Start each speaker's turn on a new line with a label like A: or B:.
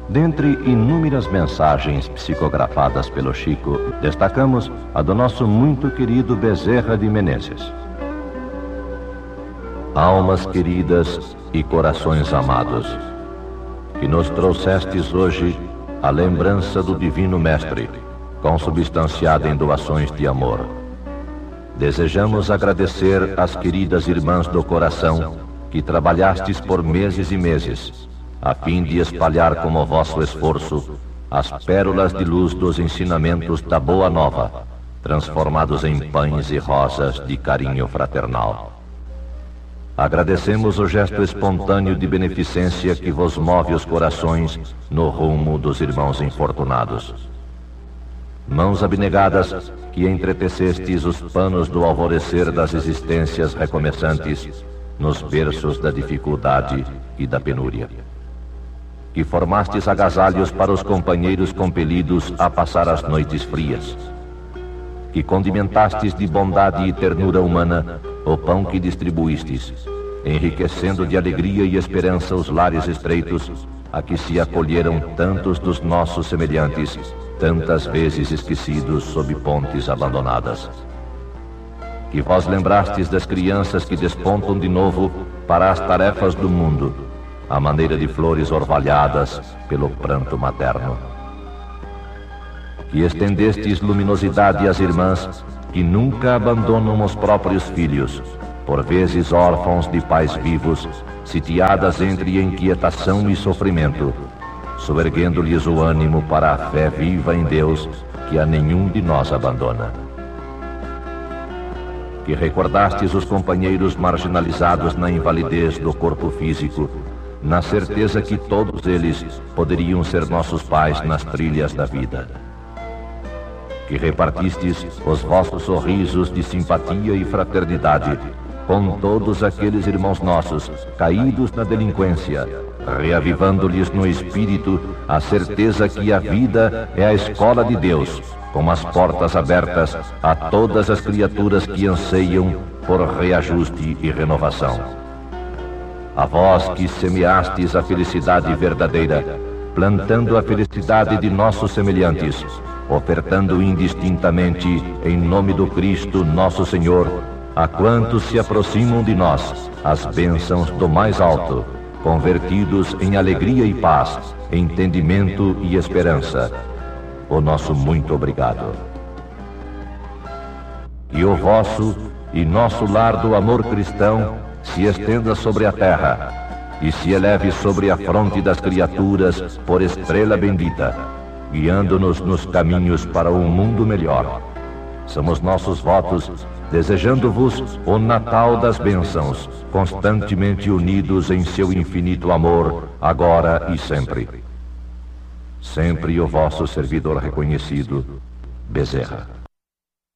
A: Dentre inúmeras mensagens psicografadas pelo Chico, destacamos a do nosso muito querido Bezerra de Menezes. Almas queridas e corações amados, que nos trouxestes hoje a lembrança do Divino Mestre, consubstanciada em doações de amor. Desejamos agradecer às queridas irmãs do coração que trabalhastes por meses e meses, a fim de espalhar como vosso esforço as pérolas de luz dos ensinamentos da Boa Nova, transformados em pães e rosas de carinho fraternal. Agradecemos o gesto espontâneo de beneficência que vos move os corações no rumo dos irmãos infortunados. Mãos abnegadas que entretecestes os panos do alvorecer das existências recomeçantes nos berços da dificuldade e da penúria. Que formastes agasalhos para os companheiros compelidos a passar as noites frias. Que condimentastes de bondade e ternura humana o pão que distribuístes, enriquecendo de alegria e esperança os lares estreitos a que se acolheram tantos dos nossos semelhantes, tantas vezes esquecidos sob pontes abandonadas. Que vós lembrastes das crianças que despontam de novo para as tarefas do mundo, à maneira de flores orvalhadas pelo pranto materno. Que estendestes luminosidade às irmãs que nunca abandonam os próprios filhos, por vezes órfãos de pais vivos, sitiadas entre inquietação e sofrimento, soerguendo-lhes o ânimo para a fé viva em Deus, que a nenhum de nós abandona. Que recordastes os companheiros marginalizados na invalidez do corpo físico, na certeza que todos eles poderiam ser nossos pais nas trilhas da vida. Que repartistes os vossos sorrisos de simpatia e fraternidade com todos aqueles irmãos nossos caídos na delinquência, reavivando-lhes no espírito a certeza que a vida é a escola de Deus, com as portas abertas a todas as criaturas que anseiam por reajuste e renovação. A vós que semeastes a felicidade verdadeira, plantando a felicidade de nossos semelhantes, ofertando indistintamente, em nome do Cristo nosso Senhor, a quantos se aproximam de nós, as bênçãos do mais alto, convertidos em alegria e paz, entendimento e esperança. O nosso muito obrigado. E o vosso e nosso lar do amor cristão se estenda sobre a terra e se eleve sobre a fronte das criaturas por estrela bendita, guiando-nos nos caminhos para um mundo melhor. São os nossos votos, desejando-vos o Natal das bênçãos, constantemente unidos em seu infinito amor, agora e sempre. Sempre o vosso servidor reconhecido, Bezerra.